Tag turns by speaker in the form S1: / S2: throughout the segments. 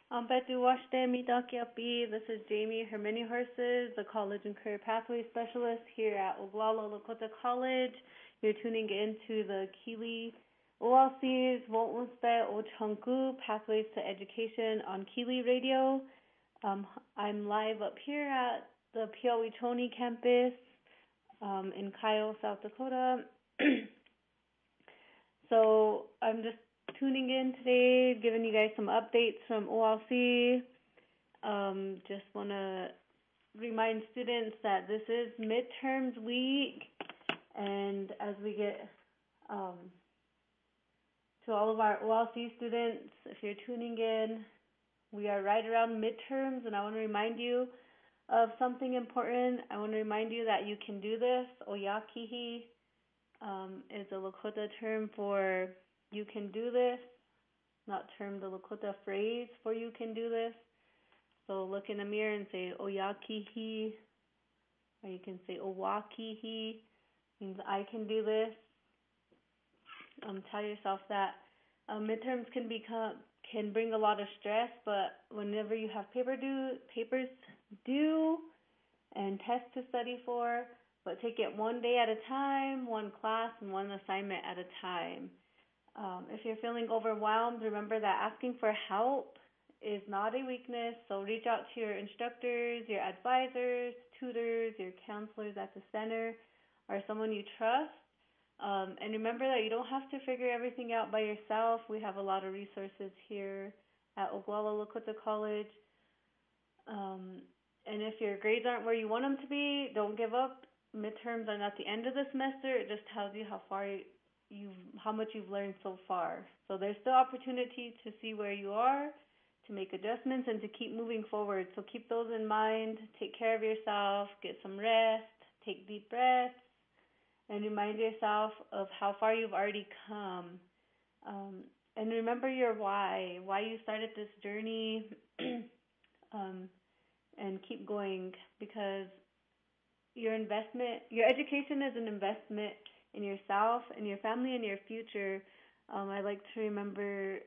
S1: Betu Washte Midakiapi. This is Jamie, her mini horses, the College and Career Pathway Specialist here at Oglala Lakota College. You're tuning into the Keeley OLC's Voltmunste Ochunku Pathways to Education on Keeley Radio. I'm live up here at the Piawichoni campus in Kyle, South Dakota. So I'm just tuning in today, giving you guys some updates from OLC. Just want to remind students that this is midterms week, and as we get to all of our OLC students, if you're tuning in, we are right around midterms, and I want to remind you of something important. I want to remind you that you can do this. Oyakihi is a Lakota term for you can do this, not term the Lakota phrase for you can do this. So look in the mirror and say Oyakihi, or you can say Owakihi, means I can do this. Tell yourself that midterms can bring a lot of stress, but whenever you have papers due and tests to study for, but take it one day at a time, one class, and one assignment at a time. If you're feeling overwhelmed, remember that asking for help is not a weakness, so reach out to your instructors, your advisors, tutors, your counselors at the center, or someone you trust. And remember that you don't have to figure everything out by yourself. We have a lot of resources here at Oglala Lakota College. And if your grades aren't where you want them to be, don't give up. Midterms are not the end of the semester. It just tells you how much you've learned so far. So there's still opportunity to see where you are, to make adjustments, and to keep moving forward. So keep those in mind. Take care of yourself. Get some rest. Take deep breaths. And remind yourself of how far you've already come. And remember your why you started this journey, and keep going, because your education is an investment in yourself and your family and your future. I like to remember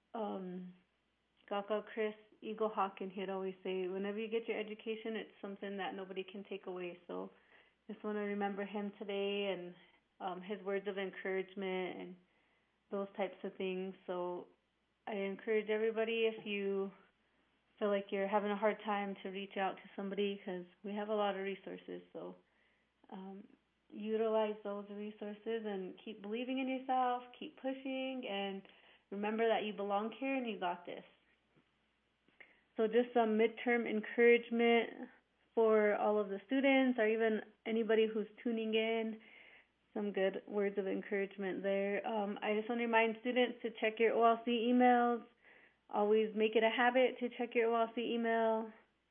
S1: Kaka Chris Eagle Hawk, and he'd always say, whenever you get your education, it's something that nobody can take away. So just want to remember him today, and his words of encouragement and those types of things. So I encourage everybody, if you feel like you're having a hard time, to reach out to somebody, because we have a lot of resources. So utilize those resources and keep believing in yourself, keep pushing, and remember that you belong here and you got this. So just some midterm encouragement for all of the students, or even anybody who's tuning in. Some good words of encouragement there. I just want to remind students to check your OLC emails. Always make it a habit to check your OLC email.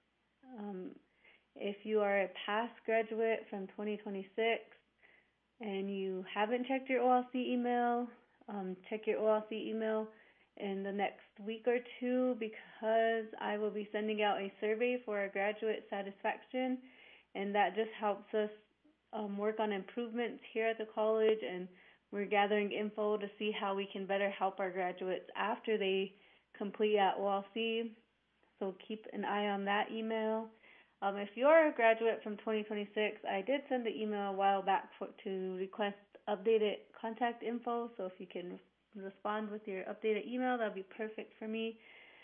S1: If you are a past graduate from 2026 and you haven't checked your OLC email, check your OLC email in the next week or two, because I will be sending out a survey for our graduate satisfaction, and that just helps us work on improvements here at the college, and we're gathering info to see how we can better help our graduates after they complete at OLC. So keep an eye on that email. If you're a graduate from 2026, I did send an email a while back to request updated contact info, so if you can respond with your updated email, that would be perfect for me.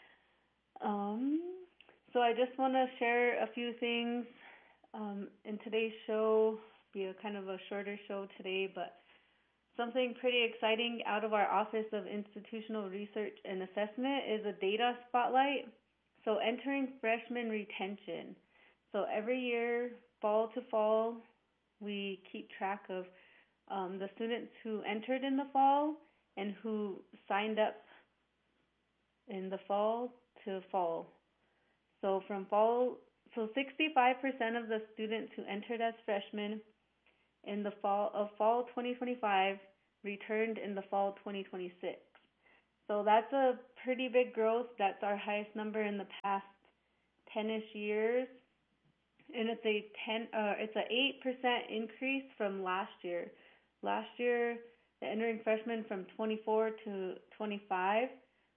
S1: So I just want to share a few things in today's show. Be a kind of a shorter show today, but something pretty exciting out of our Office of Institutional Research and Assessment is a data spotlight. So entering freshman retention. So every year, fall to fall, we keep track of the students who entered in the fall and who signed up in the fall to fall. So from fall, 65% of the students who entered as freshmen in the fall 2025 returned in the fall 2026. So that's a pretty big growth. That's our highest number in the past 10-ish years. And it's a 8% increase from last year. Last year, the entering freshmen from 24 to 25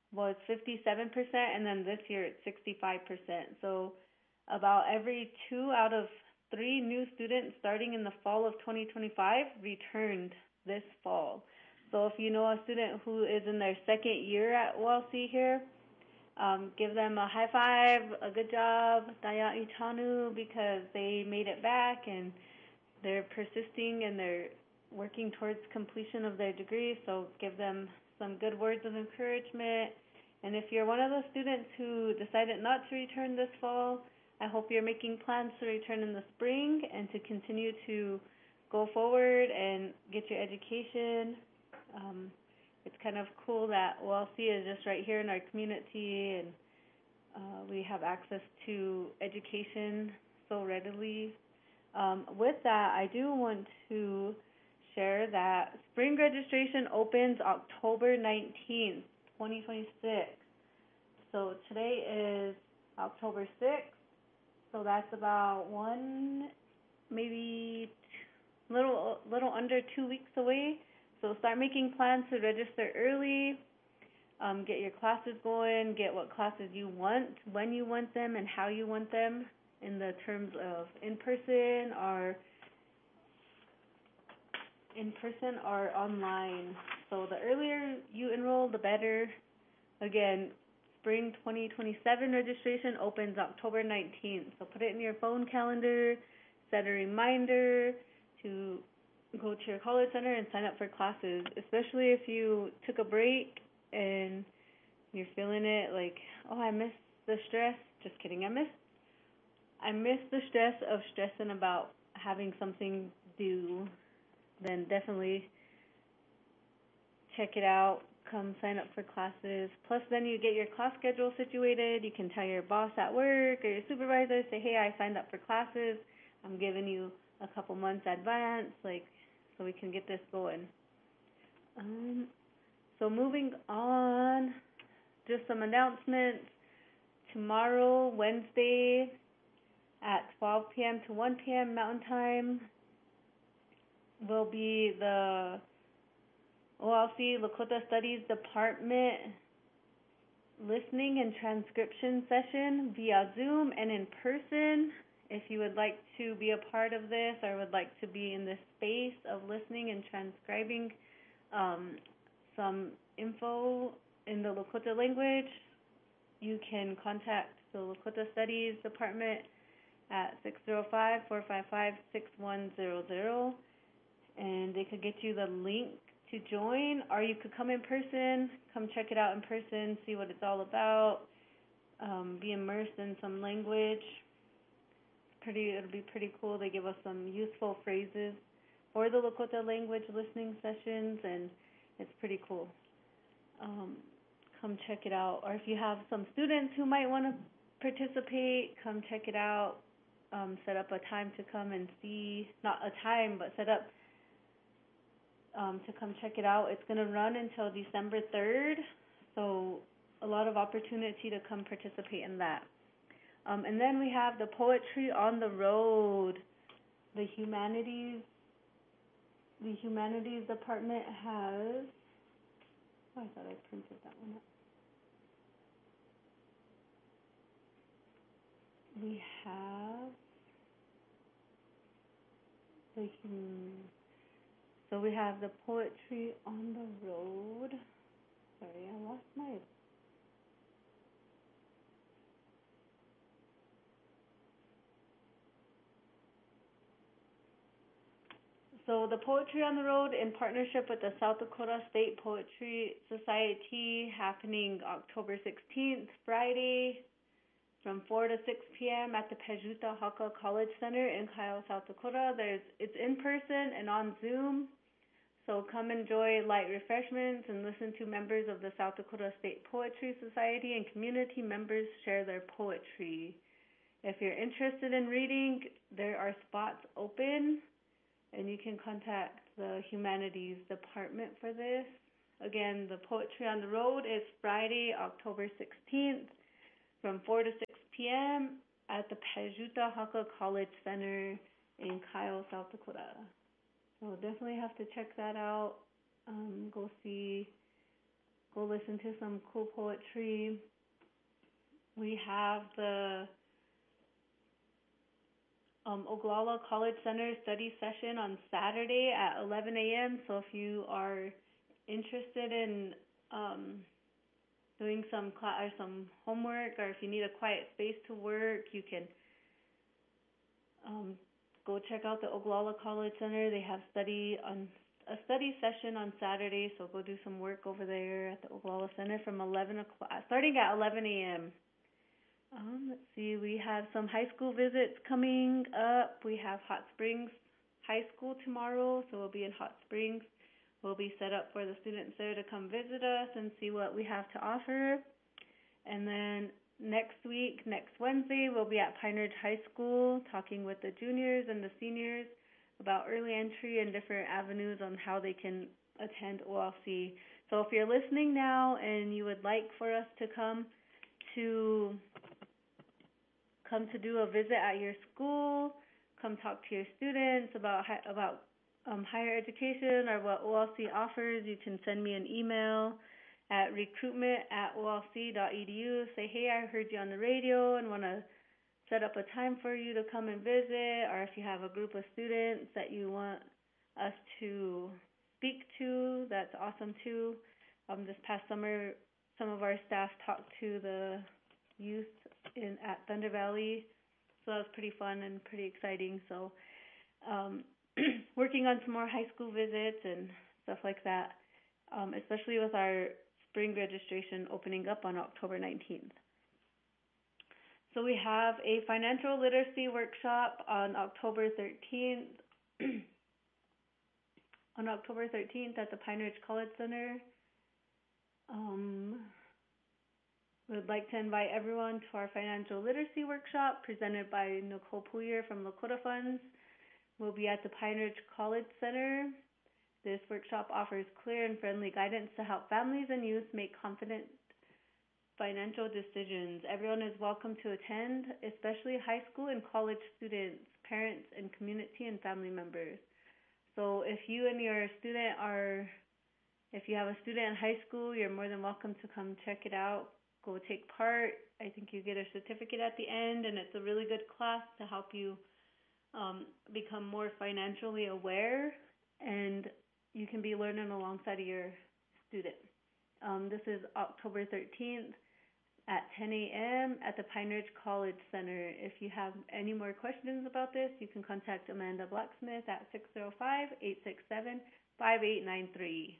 S1: was 57%, and then this year it's 65%. So about every 2 out of 3 new students starting in the fall of 2025 returned this fall. So if you know a student who is in their second year at OLC here, give them a high five, a good job, Daya Itanu, because they made it back and they're persisting and they're working towards completion of their degree. So give them some good words of encouragement. And if you're one of those students who decided not to return this fall, I hope you're making plans to return in the spring and to continue to go forward and get your education. It's kind of cool that OLC is just right here in our community, and we have access to education so readily. With that, I do want to share that spring registration opens October 19th, 2026. So today is October 6th, so that's about maybe little under 2 weeks away. So start making plans to register early, get your classes going, get what classes you want, when you want them, and how you want them in the terms of in-person or online. So the earlier you enroll, the better. Again, spring 2027 registration opens October 19th. So put it in your phone calendar, set a reminder to go to your college center and sign up for classes, especially if you took a break and you're feeling it like, oh, I miss the stress. Just kidding. I miss the stress of stressing about having something due. Then definitely check it out. Come sign up for classes. Plus, then you get your class schedule situated. You can tell your boss at work or your supervisor, say, hey, I signed up for classes. I'm giving you a couple months advance, so we can get this going. So moving on, just some announcements. Tomorrow, Wednesday, at 12 p.m. to 1 p.m. Mountain Time, will be the OLC Lakota Studies Department listening and transcription session via Zoom and in person. If you would like to be a part of this or would like to be in this space of listening and transcribing some info in the Lakota language, you can contact the Lakota Studies Department at 605-455-6100, and they could get you the link to join, or you could come in person, come check it out in person, see what it's all about, be immersed in some language. It'll be pretty cool. They give us some useful phrases for the Lakota language listening sessions, and it's pretty cool. Come check it out. Or if you have some students who might want to participate, come check it out. Set up a time to come and see, not a time, but set up to come check it out. It's going to run until December 3rd, so a lot of opportunity to come participate in that. And then we have the Poetry on the Road. The humanities department has, I thought I printed that one up. We have so we have the Poetry on the Road. Sorry, I lost my. So the Poetry on the Road, in partnership with the South Dakota State Poetry Society, happening October 16th, Friday, from 4 to 6 p.m. at the Pejuta Haka College Center in Kyle, South Dakota. It's in person and on Zoom, so come enjoy light refreshments and listen to members of the South Dakota State Poetry Society and community members share their poetry. If you're interested in reading, there are spots open, and you can contact the Humanities Department for this. Again, the Poetry on the Road is Friday, October 16th, from 4 to 6 p.m. at the Pejuta Haka College Center in Kyle, South Dakota. So definitely have to check that out. Go see go listen to some cool poetry. We have the Oglala College Center study session on Saturday at 11 a.m. So if you are interested in doing some or some homework, or if you need a quiet space to work, you can go check out the Oglala College Center. They have a study session on Saturday, so go do some work over there at the Oglala Center from 11 o'clock, starting at 11 a.m. Let's see, we have some high school visits coming up. We have Hot Springs High School tomorrow, so we'll be in Hot Springs. We'll be set up for the students there to come visit us and see what we have to offer. And then next week, next Wednesday, we'll be at Pine Ridge High School talking with the juniors and the seniors about early entry and different avenues on how they can attend OLC. So if you're listening now and you would like for us to come to do a visit at your school, come talk to your students about higher education or what OLC offers, you can send me an email at recruitment@olc.edu. Say, hey, I heard you on the radio and want to set up a time for you to come and visit, or if you have a group of students that you want us to speak to, that's awesome too. This past summer, some of our staff talked to the youth at Thunder Valley, so that was pretty fun and pretty exciting. So working on some more high school visits and stuff like that, especially with our spring registration opening up on October 19th. So we have a financial literacy workshop on October 13th at the Pine Ridge College Center. We'd like to invite everyone to our financial literacy workshop presented by Nicole Poulier from Lakota Funds. We'll be at the Pine Ridge College Center. This workshop offers clear and friendly guidance to help families and youth make confident financial decisions. Everyone is welcome to attend, especially high school and college students, parents, and community and family members. So if you and your student if you have a student in high school, you're more than welcome to come check it out. Go take part. I think you get a certificate at the end, and it's a really good class to help you become more financially aware, and you can be learning alongside of your student. This is October 13th at 10 a.m. at the Pine Ridge College Center. If you have any more questions about this, you can contact Amanda Blacksmith at 605-867-5893.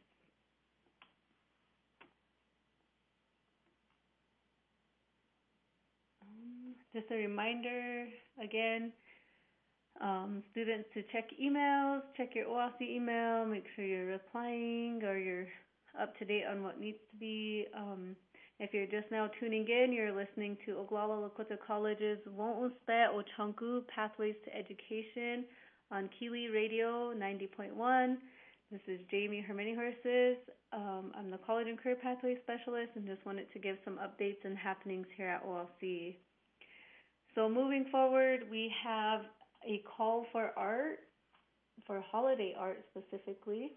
S1: Just a reminder, again, students to check emails, check your OLC email, make sure you're replying or you're up to date on what needs to be. If you're just now tuning in, you're listening to Oglala Lakota College's Won'uspe Ochanku Pathways to Education on Keeley Radio 90.1. This is Jamie Hermany-Horses. I'm the College and Career Pathway Specialist and just wanted to give some updates and happenings here at OLC. So moving forward, we have a call for art, for holiday art specifically.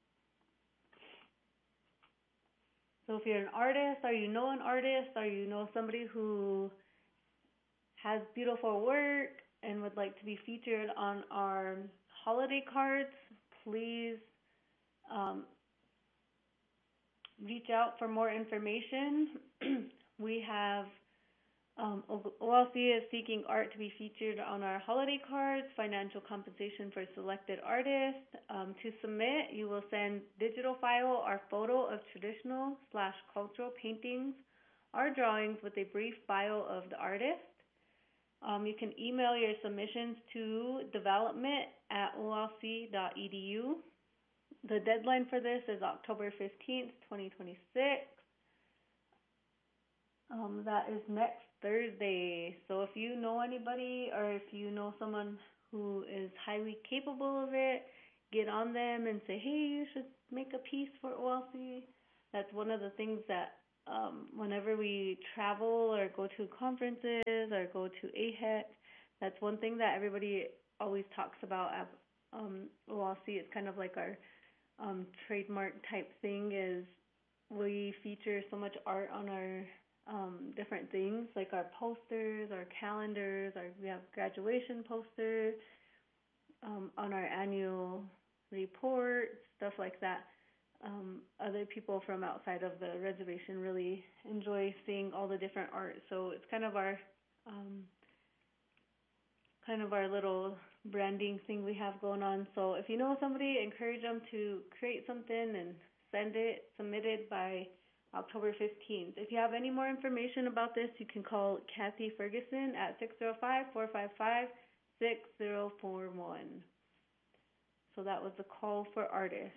S1: So if you're an artist, or you know an artist, or you know somebody who has beautiful work and would like to be featured on our holiday cards, please reach out for more information. We have OLC is seeking art to be featured on our holiday cards, financial compensation for selected artists. To submit, you will send digital file or photo of traditional/cultural paintings or drawings with a brief bio of the artist. You can email your submissions to development@olc.edu. The deadline for this is October 15th, 2026. That is next Thursday. So if you know anybody or if you know someone who is highly capable of it, get on them and say, hey, you should make a piece for OLC. That's one of the things that whenever we travel or go to conferences or go to AHEC, that's one thing that everybody always talks about at OLC. It's kind of like our trademark type thing is we feature so much art on our different things, like our posters, our calendars, we have graduation posters, on our annual report, stuff like that. Other people from outside of the reservation really enjoy seeing all the different art, so it's um, kind of our little branding thing we have going on. So if you know somebody, encourage them to create something and submit it by October 15th. If you have any more information about this, you can call Kathy Ferguson at 605-455-6041. So that was the call for artists.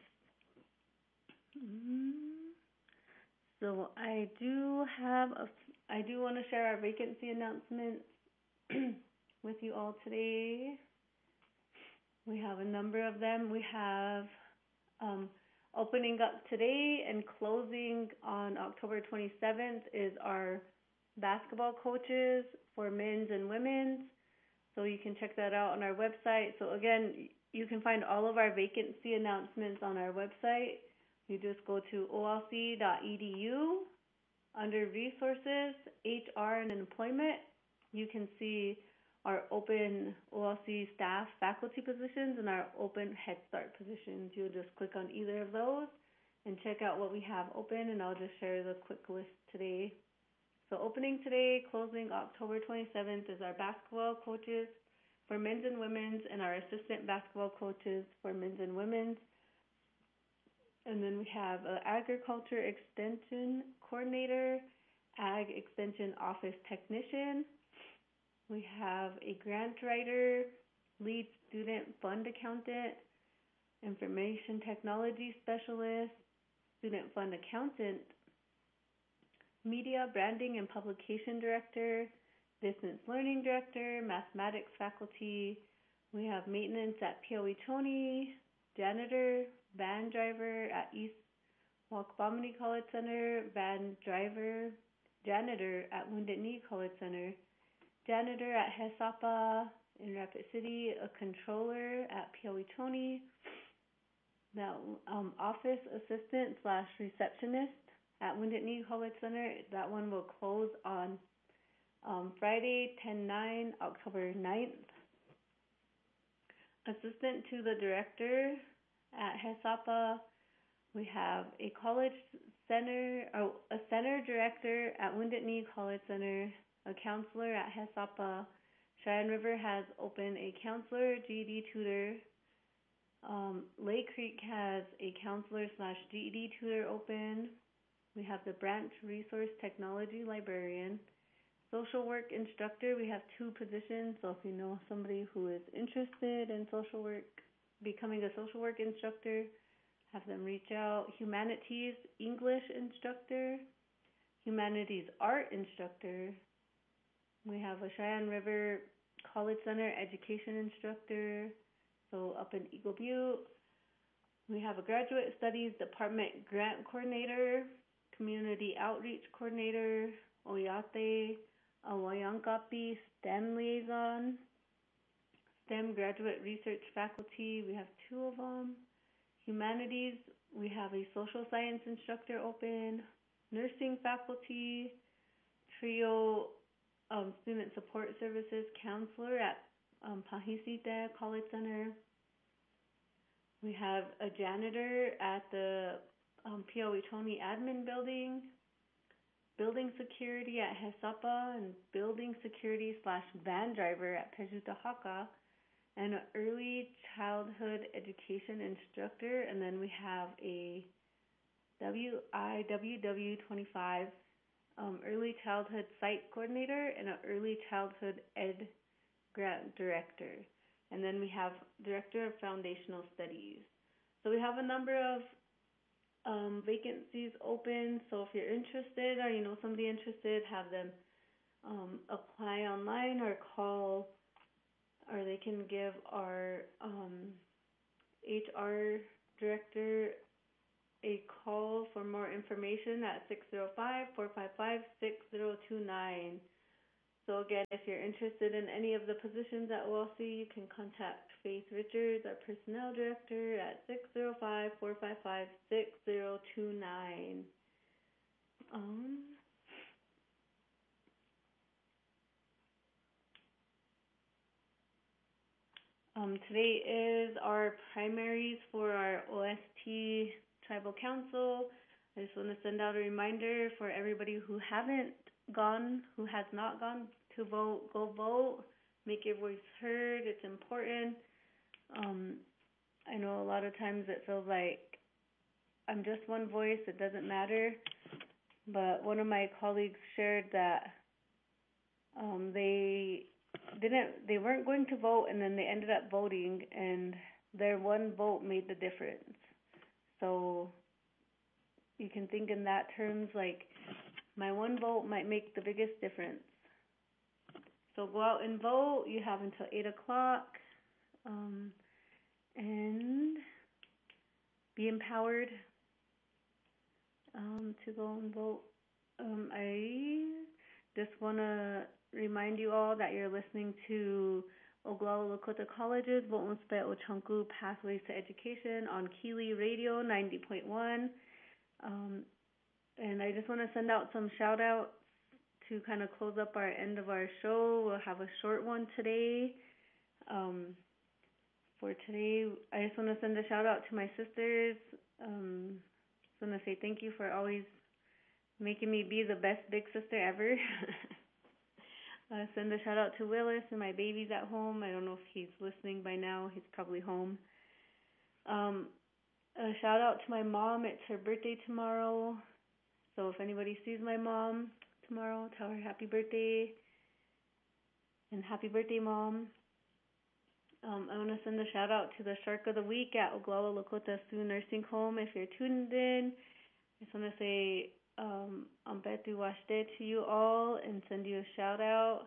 S1: So I do want to share our vacancy announcements with you all today. We have a number of them. We have opening up today and closing on October 27th is our basketball coaches for men's and women's. So you can check that out on our website. So again, you can find all of our vacancy announcements on our website. You just go to olc.edu. Under resources, HR and employment, you can see our open OLC staff faculty positions and our open Head Start positions. You'll just click on either of those and check out what we have open, and I'll just share the quick list today. So opening today, closing October 27th is our basketball coaches for men's and women's and our assistant basketball coaches for men's and women's. And then we have an agriculture extension coordinator, ag extension office technician. We have a grant writer, lead student fund accountant, information technology specialist, student fund accountant, media, branding, and publication director, distance learning director, mathematics faculty. We have maintenance at Pio Tony, janitor, van driver at East Waukesha College Center, van driver, janitor at Wounded Knee College Center, janitor at Hesapa in Rapid City, a controller at Pio Tony, that office assistant / receptionist at Wounded Knee College Center. That one will close on Friday, 10/9, October 9th. Assistant to the director at Hesapa, we have a center director at Wounded Knee College Center, a counselor at Hesapa. Cheyenne River has opened a counselor, GED tutor. Lake Creek has a counselor / GED tutor open. We have the branch resource technology librarian. Social work instructor, we have 2 positions, so if you know somebody who is interested in social work, becoming a social work instructor, have them reach out. Humanities English instructor, humanities art instructor. We have a Cheyenne River College Center education instructor, so up in Eagle Butte. We have a graduate studies department grant coordinator, community outreach coordinator, Oyate, a Wayankapi STEM liaison, STEM graduate research faculty, we have 2 of them. Humanities, we have a social science instructor open, nursing faculty, trio student support services counselor at Pahisite College Center. We have a janitor at the Pio Tony admin building, building security at Hesapa, and building security / van driver at Pejutahaka, and an early childhood education instructor. And then we have a WIWW 25 early childhood site coordinator and an early childhood ed grant director. And then we have director of foundational studies. So we have a number of vacancies open. So if you're interested or you know somebody interested, have them apply online or call, or they can give our HR director a call for more information at 605-455-6029. So again, if you're interested in any of the positions at OLC, you can contact Faith Richards, our personnel director, at 605-455-6029. Um, Today is our primaries for our OST Tribal Council. I just want to send out a reminder for everybody who has not gone to vote, go vote. Make your voice heard. It's important. Um, I know a lot of times it feels like I'm just one voice, it doesn't matter. But one of my colleagues shared that they weren't going to vote, and then they ended up voting, and their one vote made the difference. So you can think in that terms, like my one vote might make the biggest difference. So go out and vote. You have until 8 o'clock, and be empowered to go and vote. I just want to remind you all that you're listening to Oglala Lakota College's Vo'onspe Ochanku Pathways to Education on Keeley Radio 90.1. And I just want to send out some shout outs to kind of close up our end of our show. We'll have a short one today. For today, I just want to send a shout out to my sisters. Just want to say thank you for always making me be the best big sister ever. Send a shout out to Willis and my baby's at home. I don't know if he's listening by now. He's probably home. A shout out to my mom. It's her birthday tomorrow. So if anybody sees my mom tomorrow, tell her happy birthday. And happy birthday, Mom. I want to send a shout out to the Shark of the Week at Oglala Lakota Sioux Nursing Home. If you're tuned in, I just want to say Ampetu Washte to you all and send you a shout out.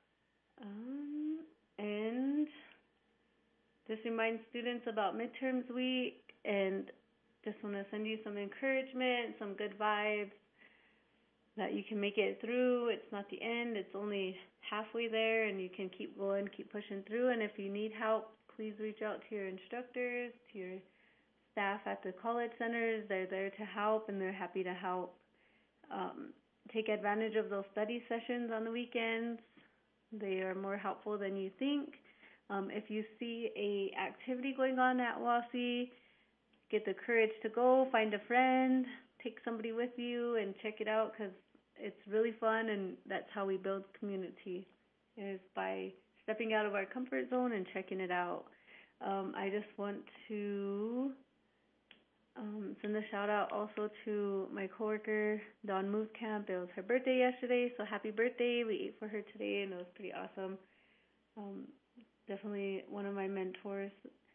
S1: And just remind students about midterms week, and just want to send you some encouragement, some good vibes, that you can make it through. It's not the end, it's only halfway there, and you can keep going, keep pushing through. And if you need help, please reach out to your instructors, to your staff at the college centers. They're there to help, and they're happy to help. Take advantage of those study sessions on the weekends. They are more helpful than you think. If you see a activity going on at WASI, get the courage to go, find a friend, take somebody with you and check it out, because it's really fun, and that's how we build community, is by stepping out of our comfort zone and checking it out. I just want to send a shout out also to my coworker, Dawn Movecamp. It was her birthday yesterday, so happy birthday. We ate for her today, and it was pretty awesome. Definitely one of my mentors.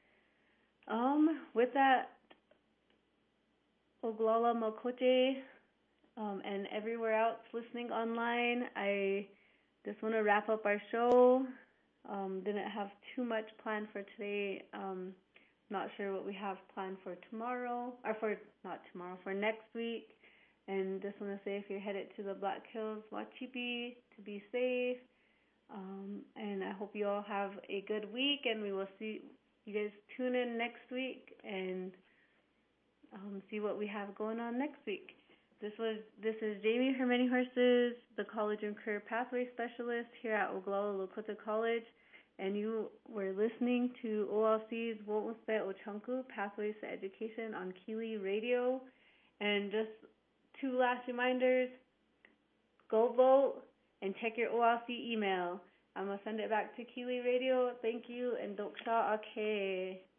S1: With that, Oglala Makote, and everywhere else listening online, I just want to wrap up our show. Didn't have too much planned for today. Not sure what we have planned for tomorrow, or for next week. And just want to say, if you're headed to the Black Hills Wachipi, to be safe. And I hope you all have a good week, and we will see you guys tune in next week and see what we have going on next week. This is Jamie, her many horses, the college and career pathway specialist here at Oglala Lakota College, and you were listening to OLC's Wotwospe Ochanku Pathways to Education on Keeley Radio. And just two last reminders: go vote and check your OLC email. I'm gonna send it back to Keeley Radio. Thank you, and Doksha Ake.